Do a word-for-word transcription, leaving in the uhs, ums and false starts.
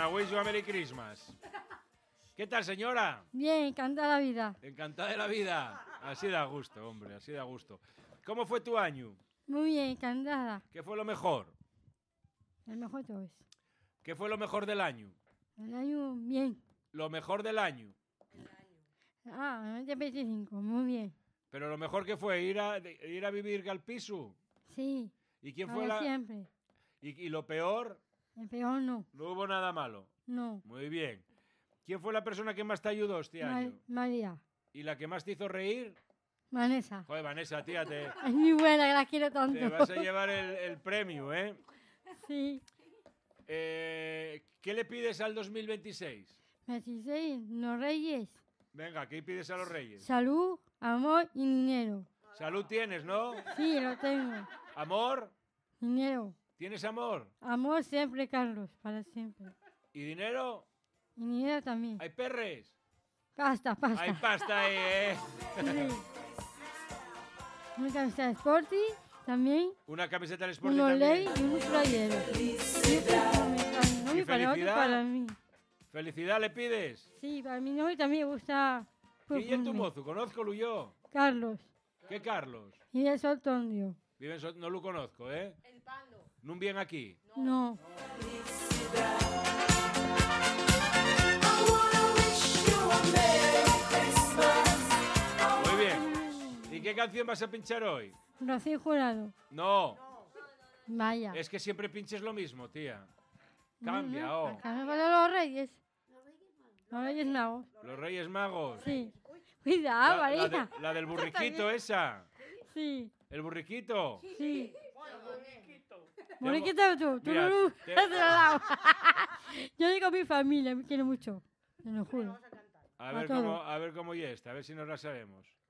I wish you a Merry Christmas. ¿Qué tal, señora? Bien, encantada la vida. Encantada de la vida. Así da gusto, hombre, así da gusto. ¿Cómo fue tu año? Muy bien, encantada. ¿Qué fue lo mejor? El mejor todo es. ¿Qué fue lo mejor del año? El año, bien. Lo mejor del año. Ah, noventa y veinticinco, muy bien. Pero lo mejor que fue ir a, de- ir a vivir al piso. Sí, ¿Y quién ahora fue la...? siempre. Y, y lo peor, El peor no, no hubo nada malo. no. Muy bien. ¿Quién fue la persona que más te ayudó este Ma- año? María, ¿Y la que más te hizo reír? Vanessa. Joder, Vanessa, tía, te, Es muy buena, que la quiero tanto. te vas a llevar el, el premio, ¿eh? Sí. Eh, ¿Qué le pides al dos mil veintiséis? veintiséis, los reyes. Venga, ¿qué pides a los reyes? Salud, amor y dinero. Salud tienes, ¿no? Sí, lo tengo. ¿Amor? Dinero. ¿Tienes amor? Amor siempre, Carlos, para siempre. ¿Y dinero? Y dinero también. ¿Hay perres? Pasta, pasta. Hay pasta ahí, ¿eh? Sí. Una camiseta de Sporty, también. Una camiseta del Sporting Un también. olé y un playero. Y un perfume para mi novio, ¿Y para otro y felicidad? para mí. ¿Felicidad le pides? Sí, para mi novio también me gusta ¿Quién es tu perfume. mozo? Conozco yo. Carlos. ¿Qué Carlos? Y de Soltondio. Vive en So- no lo conozco, ¿eh? El pando. ¿No bien aquí? No. Muy bien. ¿Y qué canción vas a pinchar hoy? Rocío Jurado. No, Vaya. es que siempre pinches lo mismo, tía. No, Cambia, no, oh. acá me faltan los reyes. Los reyes magos. Los Reyes Magos. Sí. La, Cuidado, la María. de- la del burriquito esa. Sí, El burriquito. sí. Tengo- Moriquita tú, tú Mira, no te- has dado. Yo digo a mi familia, me quiero mucho. Te lo juro. A A ver todo. cómo, a ver cómo y esta, a ver si nos la sabemos.